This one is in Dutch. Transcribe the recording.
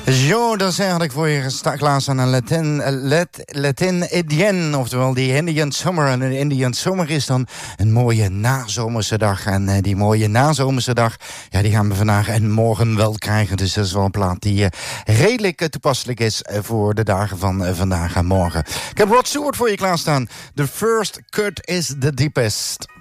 Zo, dat is eigenlijk voor je klaarstaan aan Latin Indienne, oftewel die Indian Summer. En een Indian Summer is dan een mooie nazomerse dag. En die mooie nazomerse dag, ja, die gaan we vandaag en morgen wel krijgen. Dus dat is wel een plaat die redelijk toepasselijk is voor de dagen van vandaag en morgen. Ik heb Rod Stewart voor je klaarstaan. The first cut is the deepest.